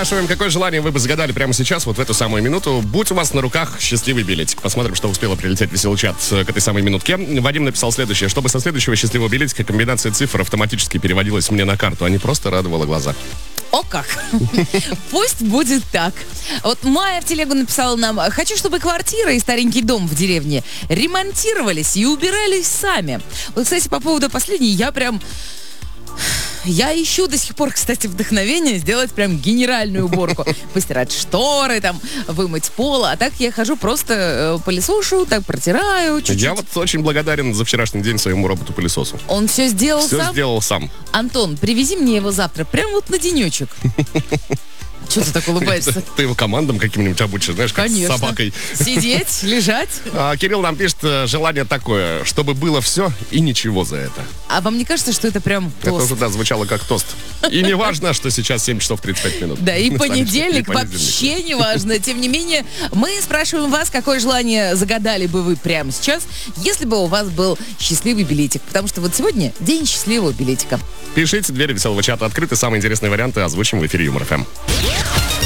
Спрашиваем, какое желание вы бы загадали прямо сейчас, вот в эту самую минуту. Будь у вас на руках счастливый билетик. Посмотрим, что успело прилететь в веселый чат к этой самой минутке. Вадим написал следующее. Чтобы со следующего счастливого билетика комбинация цифр автоматически переводилась мне на карту, а не просто радовала глаза. О как! Пусть будет так. Вот Майя в телегу написала нам: хочу, чтобы квартира и старенький дом в деревне ремонтировались и убирались сами. Вот, кстати, по поводу последней, я ищу до сих пор, кстати, вдохновение сделать прям генеральную уборку. Постирать шторы, там, вымыть пол. А так я хожу просто пылесошу, так протираю чуть-чуть. Я вот очень благодарен за вчерашний день своему роботу-пылесосу. Он все сделал сам? Все сделал сам. Антон, привези мне его завтра, прям вот на денечек. Чего ты так улыбаешься? Ты его командам каким-нибудь обучишь, знаешь, как Конечно. с собакой. Сидеть, лежать. Кирилл нам пишет, желание такое, чтобы было все и ничего за это. А вам не кажется, что это прям Это тост? уже, да, звучало как тост. И не важно, что сейчас 7 часов 35 минут. Да, и На самом деле, понедельник и вообще не важно. Тем не менее, мы спрашиваем вас, какое желание загадали бы вы прямо сейчас, если бы у вас был счастливый билетик. Потому что вот сегодня день счастливого билетика. Пишите, двери веселого чата открыты. Самые интересные варианты озвучим в эфире Юмор ФМ.